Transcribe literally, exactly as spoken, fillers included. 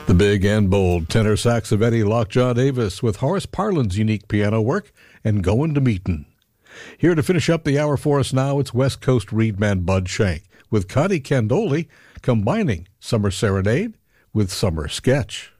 The big and bold tenor sax of Eddie Lockjaw Davis with Horace Parlin's unique piano work and Goin' to Meetin'. Here to finish up the hour for us now, it's West Coast reedman Bud Shank with Connie Candoli combining Summer Serenade with Summer Sketch.